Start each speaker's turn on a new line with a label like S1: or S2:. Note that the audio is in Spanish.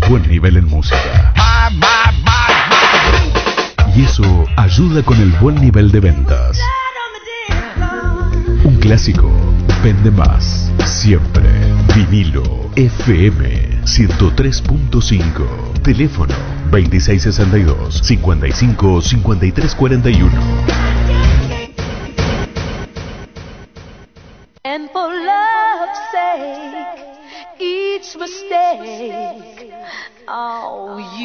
S1: buen nivel en música. Y eso ayuda con el buen nivel de ventas. Un clásico vende más. Siempre. Vinilo FM 103.5. Teléfono 2662 55 53 41.
S2: And for love's sake, each mistake, oh, you